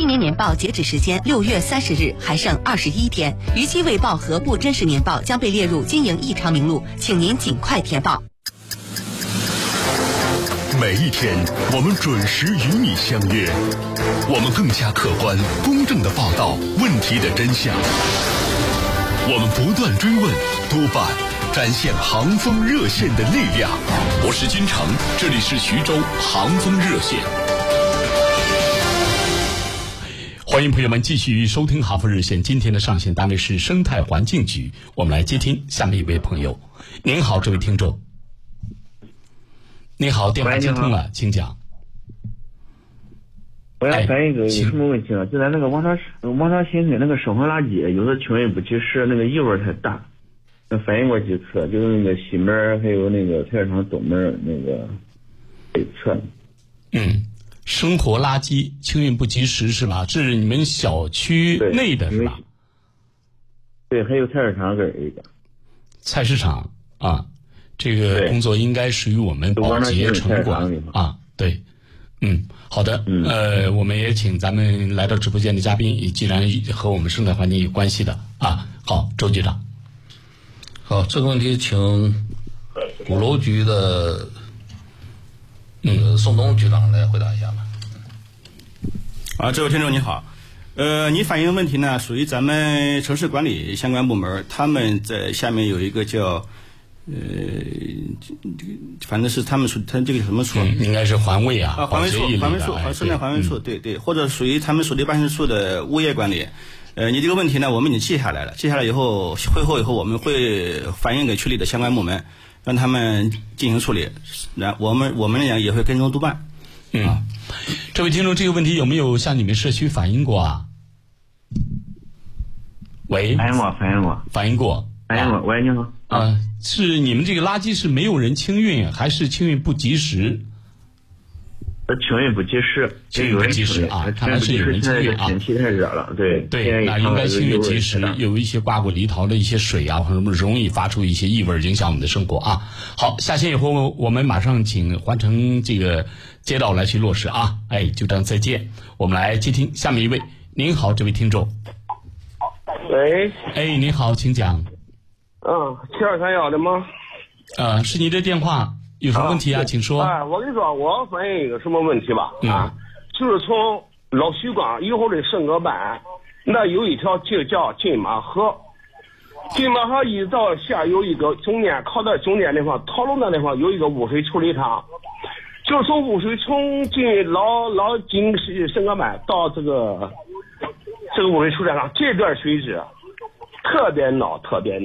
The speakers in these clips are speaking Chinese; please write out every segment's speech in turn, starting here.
新民年报截止时间6月30日还剩21天，逾期未报和不真实年报将被列入经营异常名录，请您尽快填报。 每一天，我们准时与你相约，我们更加客观、公正地报道问题的真相。我们不断追问、督办，展现航风热线的力量。我是金城，这里是徐州航风热线。欢迎朋友们继续收听航风热线。今天的上线单位是生态环境局，我们来接听下面一位朋友。您好，这位听众。您好，电话接通了，请讲。 我要反映一个有什么问题呢？就在那个王朝新村那个生活垃圾，有的清运不及时，那个异味太大。那反映过几次，就是那个西门还有那个菜市场东门那个这次。 生活垃圾清运不及时是吧？是你们小区内的是吧？ 对，还有菜市场这儿一个。 菜市场啊。这个工作应该属于我们保洁城管啊，对，好的，我们也请咱们来到直播间的嘉宾，既然和我们生态环境有关系的啊，好，周局长。 好，这个问题请鼓楼局的宋东局长来回答一下吧。 这位听众你好，你反映的问题呢，属于咱们城市管理相关部门，他们在下面有一个叫。反正是他这个什么处？ 应该是环卫啊， 环卫处，生态环卫处，对，或者属于他们属地办事处的物业管理。你这个问题呢，我们已经记下来了，记下来以后，会后以后我们会反映给区里的相关部门，让他们进行处理。我们也会跟踪督办。 这位听众，这个问题有没有向你们社区反映过啊？喂， 反映过。喂，你好。 是你们这个垃圾是没有人清运，还是清运不及时？ 清运不及时， 清运不及时啊，看来是有人清运啊。 天气太热了，对， 那应该清运及时。有一些挂过离巢的一些水啊，或者什么容易发出一些异味，影响我们的生活啊。好，下线以后我们马上请环城这个街道来去落实啊。就这样，再见。我们来接听下面一位。您好，这位听众。 喂。 您好，请讲。 7231的吗？ 是你的电话，有什么问题啊？请说。 我跟你说，我反映一个什么问题吧？就是从老徐岗以后的圣歌班，那有一条就叫金马河，金马河一到下有一个中间靠到中间地方，桃龙那地方有一个污水处理厂，就从污水从进老金圣歌班到这个污水处理厂这段水质特别闹。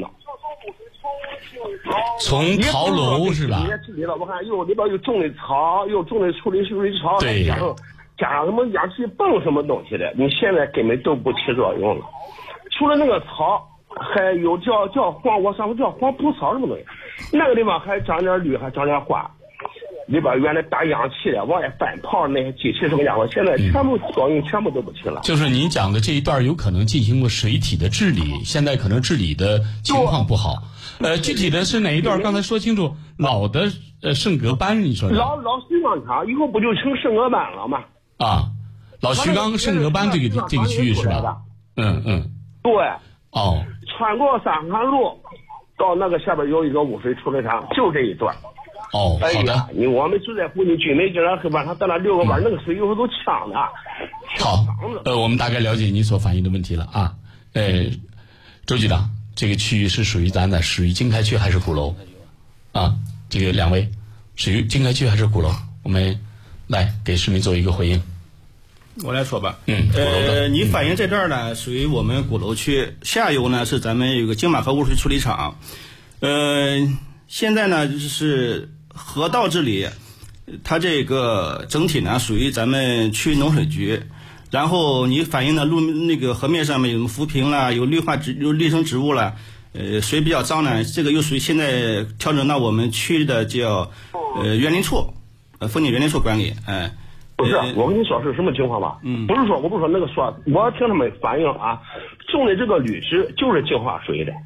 从桃楼是吧？ 我看里边又种的草，又种的处理水草， 对， 加上什么氧气泵什么东西的，你现在根本都不起作用了。除了那个草，还有叫黄，我上面叫黄蒲草什么东西，那个地方还长点绿，还长点花。里边原来打氧气的，往外翻泡那些机器什么家伙，现在全部作用全部都不起了。 就是您讲的这一段有可能进行过水体的治理，现在可能治理的情况不好。具体的是哪一段？刚才说清楚，老的圣歌班，你说的。 老徐岗厂以后不就成圣歌班了吗？ 老徐岗圣歌班这个区域是吧？ 对。穿过三环路，到那个下边有一个污水处理厂，就这一段。 好的。 我们住在附近，居民经常晚上在那遛个弯，那个水有时候都呛的。 好，我们大概了解你所反映的问题了啊。周局长。这个区域是属于属于经开区还是鼓楼？这个两位属于经开区还是鼓楼？我们来给市民做一个回应。 我来说吧。你反映这段呢，属于我们鼓楼区，下游呢是咱们有个金马河污水处理厂。现在呢就是河道治理，它这个整体呢属于咱们区农水局。然后你反映的那个河面上面有什么浮萍啦，有绿生植物啦，水比较脏呢，这个又属于现在调整到我们区的叫园林处，风景园林处管理。 不是，我跟你说是什么情况吧？不是说我不说那个说，我听他们反映种的这个绿植就是净化水的。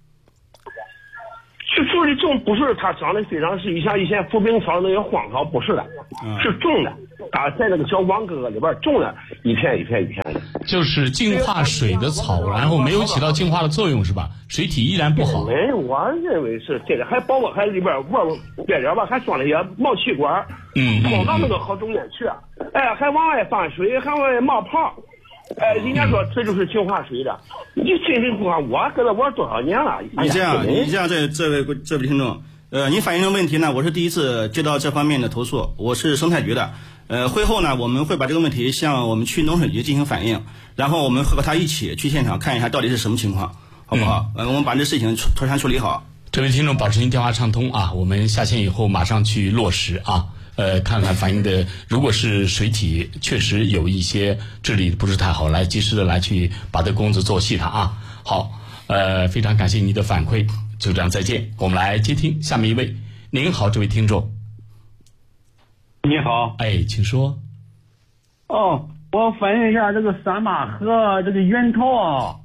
就的种不是它长得非常是像以前浮萍草那些荒草，不是的，是种的。 在那个小网格里边种了一片一片一片的。 就是净化水的草，然后没有起到净化的作用是吧？水体依然不好。 没，我认为是这个，还包括还里边边边吧，还装了一些冒气管，装到那个好中间去，哎，还往外放水，还往外冒泡。哎，人家说这就是净化水的，你这水不好，我跟了我多少年了。 你这样，这位听众，您反映的问题呢，我是第一次接到这方面的投诉，我是生态局的。会后呢，我们会把这个问题向我们区农水局进行反映，然后我们会和他一起去现场看一下到底是什么情况，好不好？我们把这事情妥善处理好。 这位听众保持您电话畅通啊，我们下线以后马上去落实啊。看看反映的，如果是水体确实有一些治理不是太好，来及时的来去把这工作做细它啊。好，非常感谢您的反馈，就这样再见。我们来接听下面一位。您好，这位听众。 你好， 哎，请说。 哦，我反映一下这个三马河这个源头啊，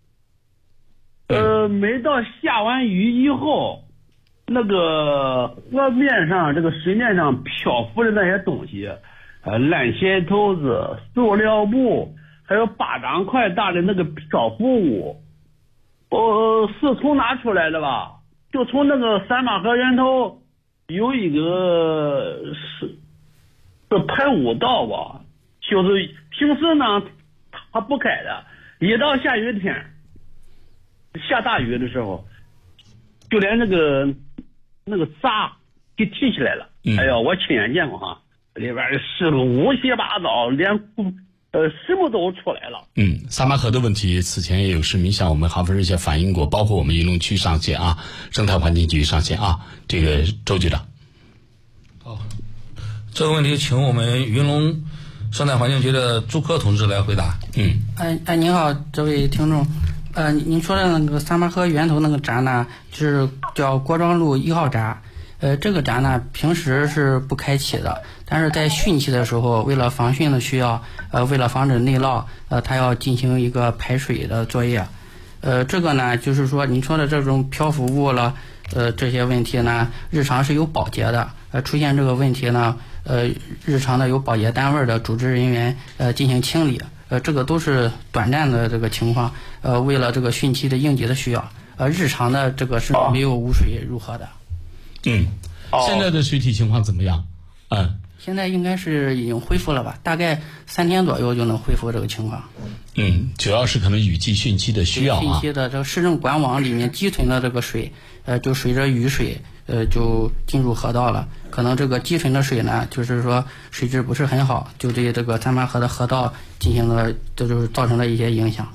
每到下完雨以后。那个河面上这个水面上漂浮的那些东西，烂鞋头子、塑料布，还有巴掌块大的那个漂浮物，是从哪出来的吧？就从那个三马河源头有一个是排污道吧，就是平时呢它不开的，一到下雨天、下大雨的时候，就连那个闸给提起来了。哎呀，我亲眼见过哈，里边是乌七八糟，连什么都出来了。 三马河的问题，此前也有市民向我们哈佛热线反映过，包括我们云龙区上线啊，生态环境局上线啊。这个周局长。 好，这个问题请我们云龙生态环境局的朱科同志来回答。 您好，这位听众。您说的那个三马河源头那个闸呢，就是叫郭庄路1号闸。这个闸呢，平时是不开启的，但是在汛期的时候，为了防汛的需要，为了防止内涝，它要进行一个排水的作业。这个呢，就是说您说的这种漂浮物了，这些问题呢，日常是有保洁的。出现这个问题呢，日常的有保洁单位的组织人员进行清理。这个都是短暂的这个情况，为了这个汛期的应急的需要，日常的这个是没有污水入河的。 现在的水体情况怎么样？ 现在应该是已经恢复了吧？大概3天左右就能恢复这个情况。 主要是可能雨季汛期的需要啊。 汛期的这个市政管网里面积存的这个水，就随着雨水，就进入河道了。可能这个积存的水呢，就是说水质不是很好，就对这个三马河的河道进行了，这就是造成了一些影响。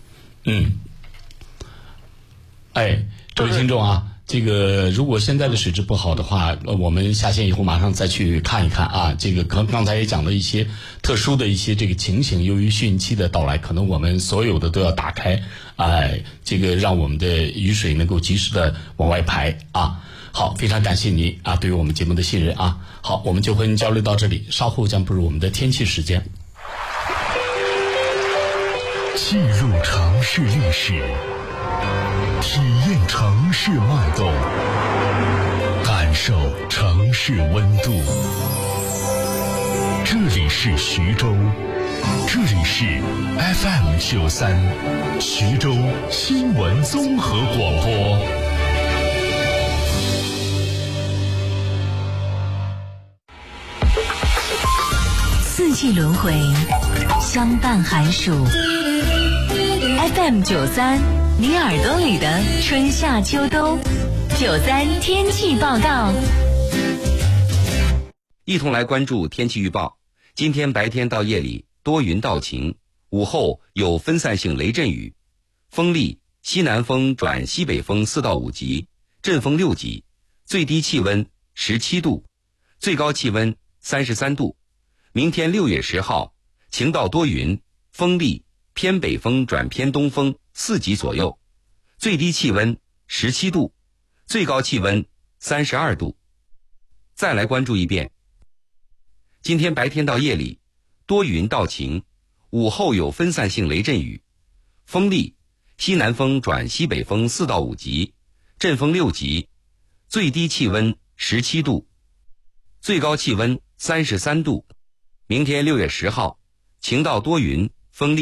这位听众啊，这个如果现在的水质不好的话，我们下线以后马上再去看一看啊。这个刚才也讲了一些特殊的一些这个情形，由于汛期的到来，可能我们所有的都要打开，这个让我们的雨水能够及时的往外排啊。好，非常感谢您啊，对于我们节目的信任啊。好，我们就和您交流到这里，稍后将步入我们的天气时间。 记录城市历史，体验城市脉动，感受城市温度。这里是徐州，这里是 FM93 徐州新闻综合广播。 四季轮回，相伴寒暑。FM93，你耳朵里的春夏秋冬。93天气报告。 一同来关注天气预报。今天白天到夜里多云到晴，午后有分散性雷阵雨，风力西南风转西北风4到5级，阵风6级，最低气温17度，最高气温33度。明天6月10号，晴到多云，风力偏北风转偏东风4级左右，最低气温17度，最高气温32度。再来关注一遍。今天白天到夜里多云到晴，午后有分散性雷阵雨，风力西南风转西北风4到5级，阵风6级，最低气温17度，最高气温33度。 明天6月10号，晴到多云，